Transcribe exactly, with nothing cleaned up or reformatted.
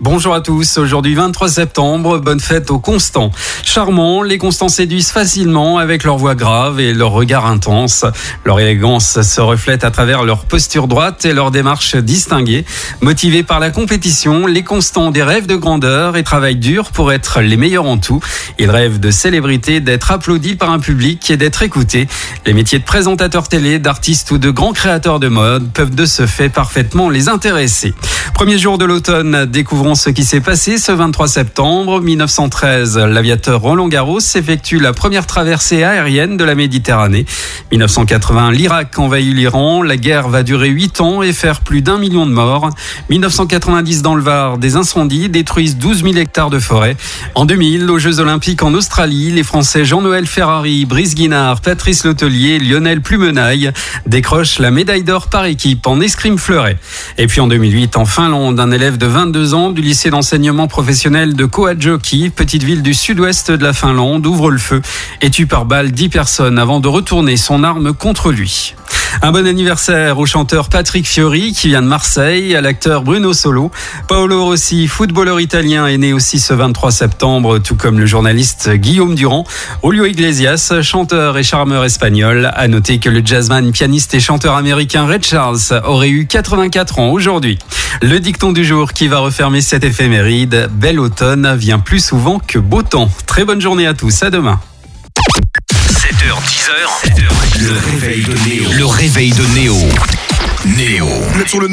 Bonjour à tous, aujourd'hui vingt-trois septembre, bonne fête aux Constants. Charmants, les Constants séduisent facilement avec leur voix grave et leur regard intense. Leur élégance se reflète à travers leur posture droite et leur démarche distinguée. Motivés par la compétition, les Constants ont des rêves de grandeur et travaillent dur pour être les meilleurs en tout. Ils rêvent de célébrité, d'être applaudis par un public et d'être écoutés. Les métiers de présentateur télé, d'artistes ou de grands créateurs de mode peuvent de ce fait parfaitement les intéresser. Premier jour de l'automne, découvrons ce qui s'est passé ce vingt-trois septembre. mille neuf cent treize, l'aviateur Roland Garros effectue la première traversée aérienne de la Méditerranée. mille neuf cent quatre-vingts, l'Irak envahit l'Iran. La guerre va durer huit ans et faire plus d'un million de morts. mille neuf cent quatre-vingt-dix, dans le Var, des incendies détruisent douze mille hectares de forêt. En deux mille, aux Jeux Olympiques en Australie, les Français Jean-Noël Ferrari, Brice Guinard, Patrice Letellier, Lionel Plumenaille décrochent la médaille d'or par équipe en escrime fleuret. Et puis en deux mille huit, en Finlande, un élève de vingt-deux ans du lycée d'enseignement professionnel de Kauhajoki, petite ville du sud-ouest de la Finlande, ouvre le feu et tue par balle dix personnes avant de retourner son arme contre lui. Un bon anniversaire au chanteur Patrick Fiori qui vient de Marseille, à l'acteur Bruno Solo. Paolo Rossi, footballeur italien, est né aussi ce vingt-trois septembre, tout comme le journaliste Guillaume Durand. Julio Iglesias, chanteur et charmeur espagnol. À noter que le jazzman, pianiste et chanteur américain Ray Charles aurait eu quatre-vingt-quatre ans aujourd'hui. Le dicton du jour qui va refermer cette éphéméride: bel automne vient plus souvent que beau temps. Très bonne journée à tous, à demain. sept heures dix, le réveil de Néo. Le réveil de Néo. Néo. Sur le